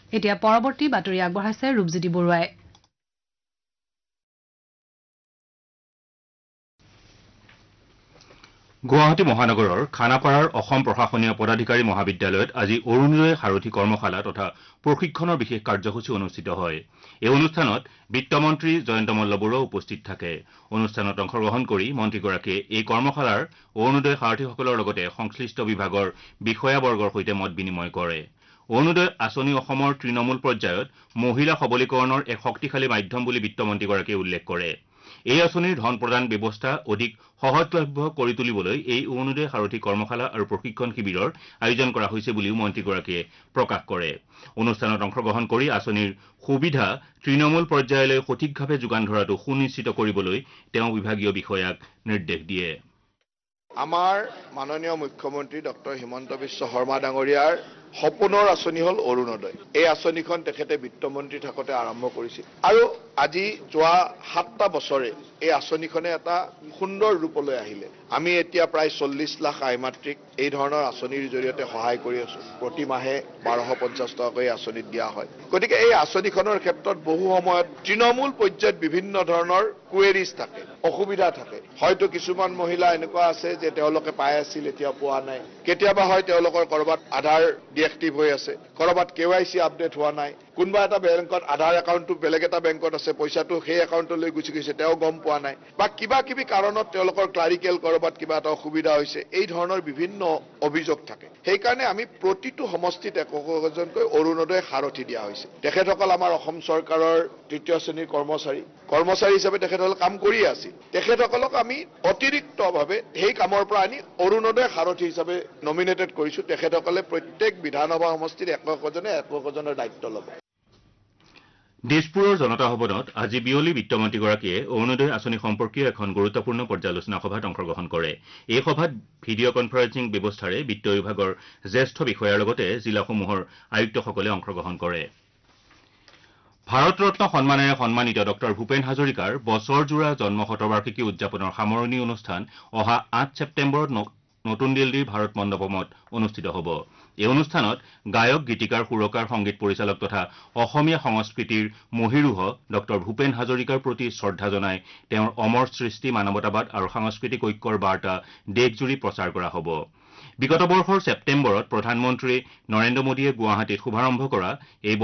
এতিয়া পৰৱৰ্তী বাতৰি আগবঢ়াইছে ৰূপজ্যোতি বৰুৱাই। গুৱাহাটী মহানগৰৰ খানাপাৰাৰ অসম প্ৰশাসনীয় পদাধিকাৰী মহাবিদ্যালয়ত আজি অৰুণোদয় সাৰথী কৰ্মশালা তথা প্ৰশিক্ষণৰ বিশেষ কাৰ্যসূচী অনুষ্ঠিত হয়। এই অনুষ্ঠানত বিত্তমন্ত্ৰী জয়ন্ত মল্ল বৰুৱা উপস্থিত থাকে। অনুষ্ঠানত অংশগ্ৰহণ কৰি মন্ত্ৰীগৰাকীয়ে এই কৰ্মশালাৰ অৰুণোদয় সাৰথীসকলৰ লগতে সংশ্লিষ্ট বিভাগৰ বিষয়াবৰ্গৰ সৈতে মত বিনিময় কৰে। অৰুণোদয় আঁচনি অসমৰ তৃণমূল পৰ্যায়ত মহিলা সবলীকৰণৰ এক শক্তিশালী মাধ্যম বুলি বিত্তমন্ত্ৰীগৰাকীয়ে উল্লেখ কৰে। এই আঁচনিৰ ধন প্ৰদান ব্যৱস্থা অধিক সহজলভ্য কৰি তুলিবলৈ এই অৰুণোদয় সাৰথী কৰ্মশালা আৰু প্ৰশিক্ষণ শিবিৰৰ আয়োজন কৰা হৈছে বুলিও মন্ত্ৰীগৰাকীয়ে প্ৰকাশ কৰে। অনুষ্ঠানত অংশগ্ৰহণ কৰি আঁচনিৰ সুবিধা তৃণমূল পৰ্যায়লৈ সঠিকভাৱে যোগান ধৰাটো সুনিশ্চিত কৰিবলৈ তেওঁ বিভাগীয় বিষয়াক নিৰ্দেশ দিয়ে। আমাৰ মাননীয় মুখ্যমন্ত্ৰী ডক্টৰ হিমন্ত বিশ্ব শৰ্মা ডাঙৰীয়াৰ সপোনৰ আঁচনি হ'ল অৰুণোদয়। এই আঁচনিখন তেখেতে বিত্তমন্ত্ৰী থাকোঁতে আৰম্ভ কৰিছিল আৰু আজি যোৱা 7টা বছৰে এই আঁচনিখনে এটা সুন্দৰ ৰূপলৈ আহিলে। আমি এতিয়া প্ৰায় 40 লাখ আই মাতৃক এই ধৰণৰ আঁচনিৰ জৰিয়তে সহায় কৰি আছো। প্ৰতি মাহে 1250 টকাকৈ আঁচনিত দিয়া হয়। গতিকে এই আঁচনিখনৰ ক্ষেত্ৰত বহু সময়ত তৃণমূল পৰ্যায়ত বিভিন্ন ধৰণৰ কুৱেৰিজ থাকে, অসুবিধা থাকে। হয়তো কিছুমান মহিলা এনেকুৱা আছে যে তেওঁলোকে পাই আছিল এতিয়া পোৱা নাই। কেতিয়াবা হয় তেওঁলোকৰ কৰবাত আধাৰ ডিএক্টিভ হৈ আছে, কৰবাত KYC আপডেট হোৱা নাই, কোনোবা এটা বেংকত আধাৰ একাউণ্টটো বেলেগ এটা বেংকত আছে, পইচাটো সেই একাউণ্টলৈ গুচি গৈছে, তেওঁ গম পোৱা নাই, বা কিবা কিবি কাৰণত তেওঁলোকৰ ক্লাৰিকেল কৰবাত কিবা এটা অসুবিধা হৈছে। এই ধৰণৰ বিভিন্ন অভিযোগ থাকে। সেইকাৰণে আমি প্ৰতিটো সমষ্টিত একোজনকৈ অৰুণোদয় সাৰথী দিয়া হৈছে। তেখেতসকল আমাৰ অসম চৰকাৰৰ 3য় শ্ৰেণীৰ কৰ্মচাৰী হিচাপে তেখেতসকল কাম কৰিয়ে আছিল। তেখেতসকলক আমি অতিৰিক্তভাৱে সেই কামৰ পৰা আনি অৰুণোদয় সাৰথী হিচাপে নমিনেটেড কৰিছো। তেখেতসকলে প্ৰত্যেক বিধানসভা সমষ্টিত একোজনৰ দায়িত্ব ল'ব। দিছপুৰৰ জনতা ভৱনত আজি বিয়লি বিত্তমন্ত্ৰীগৰাকীয়ে অৰুণোদয় আঁচনি সম্পৰ্কীয় এখন গুৰুত্বপূৰ্ণ পৰ্যালোচনা সভাত অংশগ্ৰহণ কৰে। এই সভাত ভিডিঅ' কনফাৰেন্সিং ব্যৱস্থাৰে বিত্ত বিভাগৰ জ্যেষ্ঠ বিষয়াৰ লগতে জিলাসমূহৰ আয়ুক্তসকলে অংশগ্ৰহণ কৰে। ভাৰত ৰত্ন সন্মানেৰে সন্মানিত ডক্টৰ ভূপেন হাজৰিকাৰ বছৰজোৰা জন্ম শতবাৰ্ষিকী উদযাপনৰ সামৰণি অনুষ্ঠান অহা 8 ছেপ্টেম্বৰত নতুন দিল্লীৰ ভাৰত মণ্ডপমত অনুষ্ঠিত হ'ব। এই অনুষ্ঠানত গায়ক, গীতিকাৰ, সুৰকাৰ, সংগীত পৰিচালক তথা অসমীয়া সংস্কৃতিৰ মহীৰূহ ডক্টৰ ভূপেন হাজৰিকাৰ প্ৰতি শ্ৰদ্ধা জনাই তেওঁৰ অমৰ সৃষ্টি, মানৱতাবাদ আৰু সাংস্কৃতিক ঐক্যৰ বাৰ্তা দেশজুৰি প্ৰচাৰ কৰা হ'ব। বিগত বৰ্ষৰ ছেপ্টেম্বৰত প্ৰধানমন্ত্ৰী নৰেন্দ্ৰ মোদীয়ে গুৱাহাটীত শুভাৰম্ভ কৰা এই